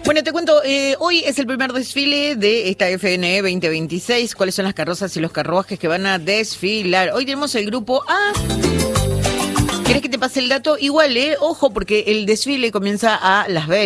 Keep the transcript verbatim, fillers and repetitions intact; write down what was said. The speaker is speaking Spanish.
Bueno, te cuento, eh, hoy es el primer desfile de esta F N E veinte veintiséis. ¿Cuáles son las carrozas y los carruajes que van a desfilar? Hoy tenemos el grupo A. ¿Querés que te pase el dato? Igual, ¿eh? Ojo, porque el desfile comienza a las veinte.